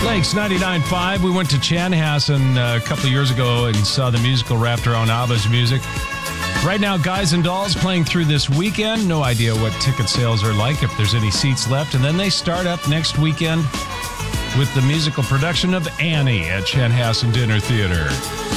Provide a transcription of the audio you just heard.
Lakes 99.5. We went to Chanhassen a couple of years ago and saw the musical wrapped around ABBA's music. Right now, Guys and Dolls playing through this weekend. No idea what ticket sales are like, if there's any seats left. And then they start up next weekend with the musical production of Annie at Chanhassen Dinner Theater.